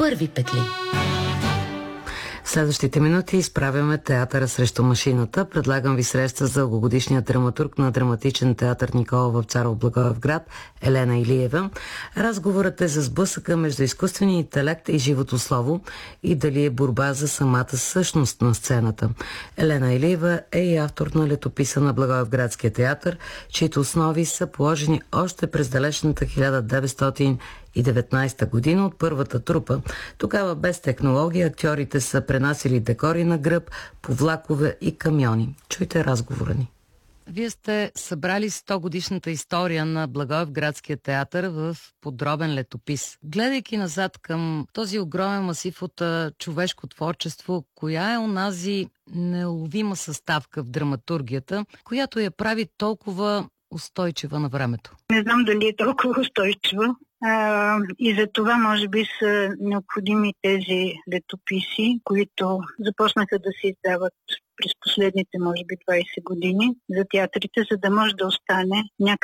първи петли. В следващите минути изправяме театъра срещу машината. Предлагам ви среща за дългогодишния драматург на драматичен театър Никола Вапцаров, Благоевград, Елена Илиева. Разговорът е за сблъсъка между изкуствения интелект и живото слово и дали е борба за самата същност на сцената. Елена Илиева е и автор на летописа на Благоевградския театър, чието основи са положени още през далечната 1919 година от първата трупа. Тогава без технология актьорите са пренасили декори на гръб, по влакове и камиони. Чуйте разговора ни. Вие сте събрали 100-годишната история на Благоевградския театър в подробен летопис. Гледайки назад към този огромен масив от човешко творчество, коя е онази неуловима съставка в драматургията, която я прави толкова устойчива на времето? Не знам дали е толкова устойчива. И за това може би са необходими тези летописи, които започнаха да се издават през последните, може би, 20 години за театрите, за да може да остане